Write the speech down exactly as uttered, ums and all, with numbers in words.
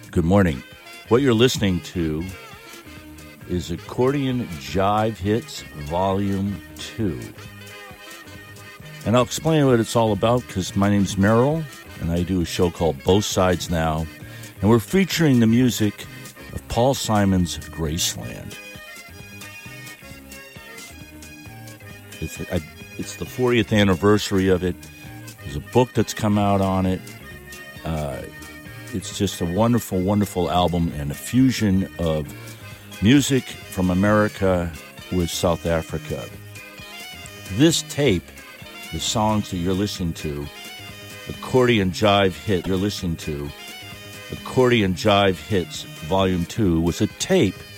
Good morning. What you're listening to is Accordion Jive Hits Volume two. And I'll explain what it's all about because my name's Merrill, and I do a show called Both Sides Now, and we're featuring the music of Paul Simon's Graceland. It's, I, it's the fortieth anniversary of it. There's a book that's come out on it. Uh, it's just a wonderful, wonderful album and a fusion of music from America with South Africa. This tape, the songs that you're listening to, Accordion Jive Hit, you're listening to, Accordion Jive Hits Volume two, was a tape